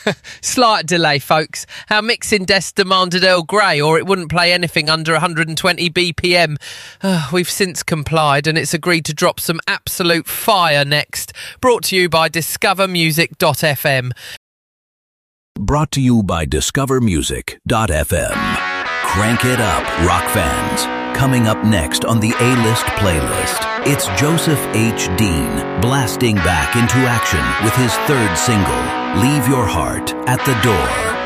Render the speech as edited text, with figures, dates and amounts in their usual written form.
Slight delay, folks. Our mixing desk demanded Earl Grey, or it wouldn't play anything under 120 BPM. We've since complied, and it's agreed to drop some absolute fire next. Brought to you by discovermusic.fm. Brought to you by discovermusic.fm. Crank it up, rock fans. Coming up next on the A-List playlist, it's Joseph H. Dean blasting back into action with his third single, Leave Your Heart at the Door.